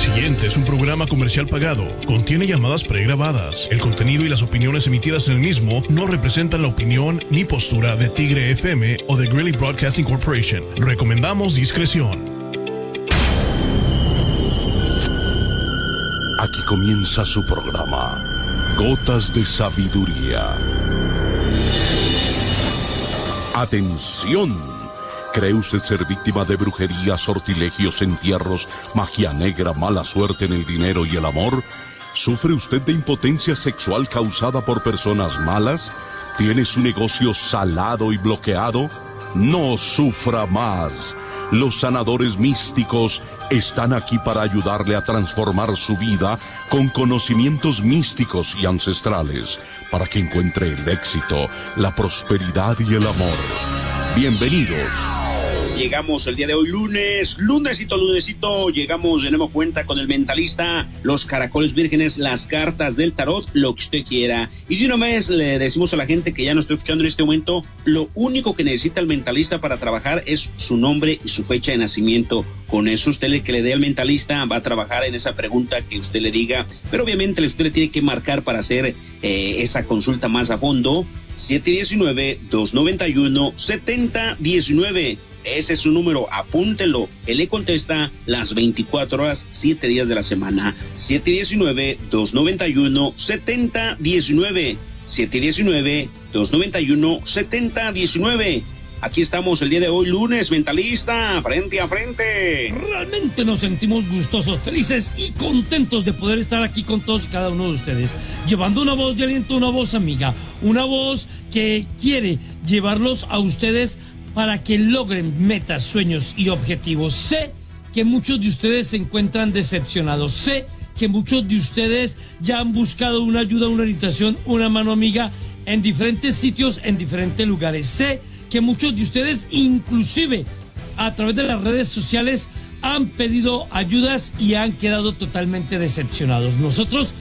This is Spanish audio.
siguiente es un programa comercial pagado. Contiene llamadas pregrabadas. El contenido y las opiniones emitidas en el mismo no representan la opinión ni postura de Tigre FM o de Greeley Broadcasting Corporation. Recomendamos discreción. Aquí comienza su programa, Gotas de Sabiduría. ¡Atención! ¿Cree usted ser víctima de brujería, sortilegios, entierros, magia negra, mala suerte en el dinero y el amor? ¿Sufre usted de impotencia sexual causada por personas malas? ¿Tiene su negocio salado y bloqueado? No sufra más. Los sanadores místicos están aquí para ayudarle a transformar su vida con conocimientos místicos y ancestrales, para que encuentre el éxito, la prosperidad y el amor. Bienvenidos. Llegamos el día de hoy, lunesito, llegamos de nuevo cuenta con el mentalista, los caracoles vírgenes, las cartas del tarot, lo que usted quiera. Y de una vez le decimos a la gente que ya nos está escuchando en este momento, lo único que necesita el mentalista para trabajar es su nombre y su fecha de nacimiento. Con eso usted que le dé al mentalista va a trabajar en esa pregunta que usted le diga, pero obviamente usted le tiene que marcar para hacer esa consulta más a fondo. 719-291-7019. Ese es su número, apúntelo. Él le contesta las 24 horas, 7 días de la semana. 719-291-7019. 719-291-7019. Aquí estamos el día de hoy, lunes, mentalista, frente a frente. Realmente nos sentimos gustosos, felices y contentos de poder estar aquí con todos y cada uno de ustedes, llevando una voz de aliento, una voz amiga, una voz que quiere llevarlos a ustedes para que logren metas, sueños y objetivos. Sé que muchos de ustedes se encuentran decepcionados. Sé que muchos de ustedes ya han buscado una ayuda, una orientación, una mano amiga en diferentes sitios, en diferentes lugares. Sé que muchos de ustedes, inclusive a través de las redes sociales, han pedido ayudas y han quedado totalmente decepcionados. Nosotros